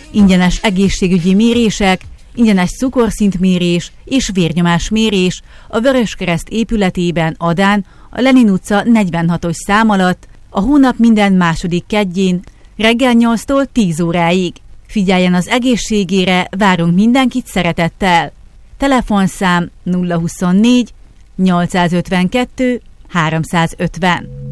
ingyenes egészségügyi mérések, ingyenes cukorszintmérés és vérnyomásmérés a Vöröskereszt épületében Adán, a Lenin utca 46-os szám alatt, a hónap minden második kedjén, reggel 8-tól 10 óráig. Figyeljen az egészségére, várunk mindenkit szeretettel. Telefonszám 024 852 350.